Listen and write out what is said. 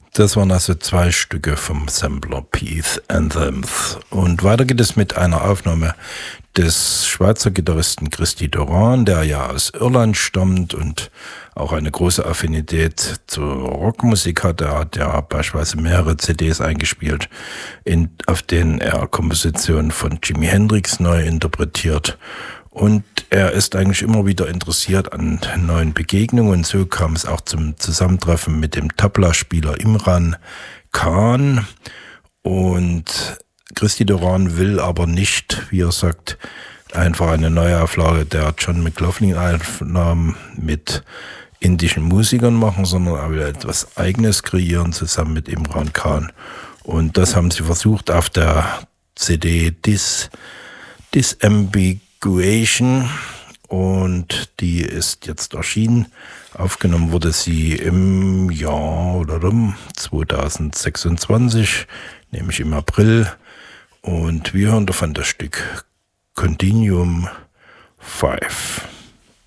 Das waren also 2 Stücke vom Sampler Peace Anthems. Und weiter geht es mit einer Aufnahme des Schweizer Gitarristen Christy Doran, der ja aus Irland stammt und auch eine große Affinität zur Rockmusik hat. Er hat ja beispielsweise mehrere CDs eingespielt, auf denen er Kompositionen von Jimi Hendrix neu interpretiert. Und er ist eigentlich immer wieder interessiert an neuen Begegnungen. Und so kam es auch zum Zusammentreffen mit dem Tabla-Spieler Imran Khan. Und Christy Doran will aber nicht, wie er sagt, einfach eine Neuauflage der John McLaughlin-Aufnahmen mit indischen Musikern machen, sondern er will etwas Eigenes kreieren zusammen mit Imran Khan. Und das haben sie versucht auf der CD Disambiguation, und die ist jetzt erschienen. Aufgenommen wurde sie im Jahr 2026, nämlich im April. Und wir hören davon das Stück Continuum 5.